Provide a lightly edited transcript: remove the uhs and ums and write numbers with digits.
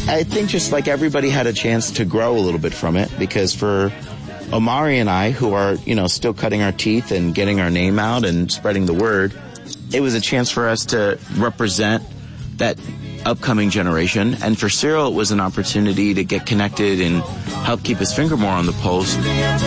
I think just like everybody had a chance to grow a little bit from it, because for Omari and I, who are, still cutting our teeth and getting our name out and spreading the word, it was a chance for us to represent that upcoming generation. And for Cyril, it was an opportunity to get connected and help keep his finger more on the pulse.